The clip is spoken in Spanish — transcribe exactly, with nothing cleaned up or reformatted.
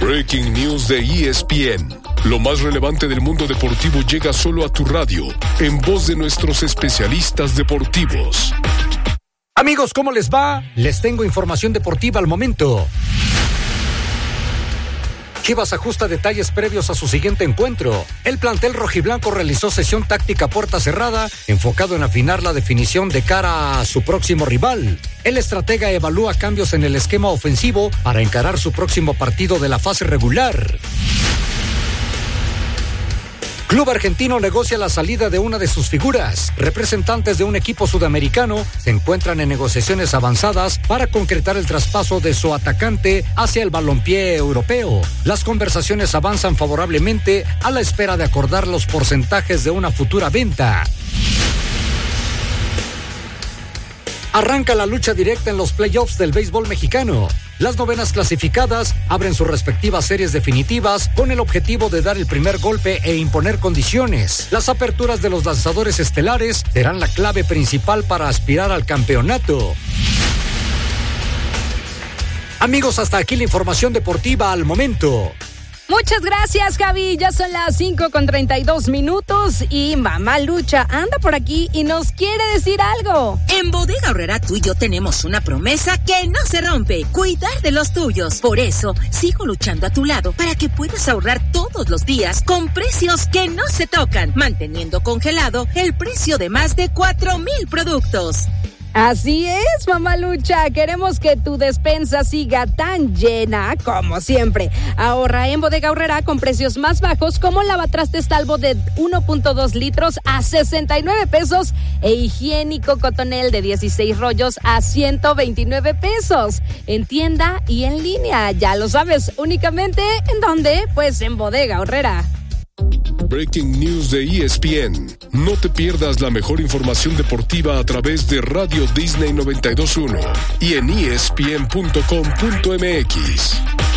Breaking News de E S P N. Lo más relevante del mundo deportivo llega solo a tu radio, en voz de nuestros especialistas deportivos. Amigos, ¿cómo les va? Les tengo información deportiva al momento. Chivas ajusta detalles previos a su siguiente encuentro. El plantel rojiblanco realizó sesión táctica a puerta cerrada, enfocado en afinar la definición de cara a su próximo rival. El estratega evalúa cambios en el esquema ofensivo para encarar su próximo partido de la fase regular. Club argentino negocia la salida de una de sus figuras. Representantes de un equipo sudamericano se encuentran en negociaciones avanzadas para concretar el traspaso de su atacante hacia el balompié europeo. Las conversaciones avanzan favorablemente a la espera de acordar los porcentajes de una futura venta. Arranca la lucha directa en los playoffs del béisbol mexicano. Las novenas clasificadas abren sus respectivas series definitivas con el objetivo de dar el primer golpe e imponer condiciones. Las aperturas de los lanzadores estelares serán la clave principal para aspirar al campeonato. Amigos, hasta aquí la información deportiva al momento. Muchas gracias, Javi. Ya son las cinco con treinta y dos minutos y Mamá Lucha anda por aquí y nos quiere decir algo. En Bodega Aurrerá tú y yo tenemos una promesa que no se rompe: cuidar de los tuyos. Por eso, sigo luchando a tu lado para que puedas ahorrar todos los días con precios que no se tocan, manteniendo congelado el precio de más de cuatro mil productos. Así es, Mamá Lucha. Queremos que tu despensa siga tan llena como siempre. Ahorra en Bodega Aurrerá con precios más bajos, como lavatrastes Talbot de uno punto dos litros a sesenta y nueve pesos e higiénico Cotonel de dieciséis rollos a ciento veintinueve pesos. En tienda y en línea, ya lo sabes. Únicamente, ¿en dónde? Pues en Bodega Aurrerá. Breaking News de E S P N. No te pierdas la mejor información deportiva a través de Radio Disney noventa y dos punto uno y en E S P N punto com punto M X.